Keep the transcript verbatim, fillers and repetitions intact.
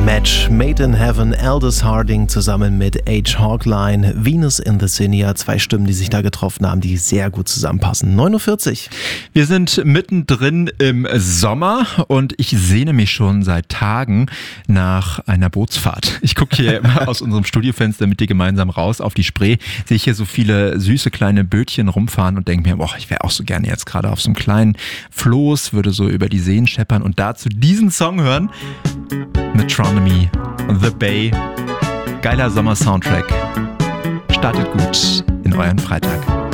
Match, Made in Heaven, Aldous Harding zusammen mit H. Hogline, Venus in the Cinia, zwei Stimmen, die sich da getroffen haben, die sehr gut zusammenpassen. neun Uhr vierzig. Wir sind mittendrin im Sommer und ich sehne mich schon seit Tagen nach einer Bootsfahrt. Ich gucke hier immer aus unserem Studiofenster mit dir gemeinsam raus auf die Spree, sehe ich hier so viele süße kleine Bötchen rumfahren und denke mir, boah, ich wäre auch so gerne jetzt gerade auf so einem kleinen Floß, würde so über die Seen scheppern und dazu diesen Song hören. Metronomy, The Bay, geiler Sommer-Soundtrack. Startet gut in euren Freitag.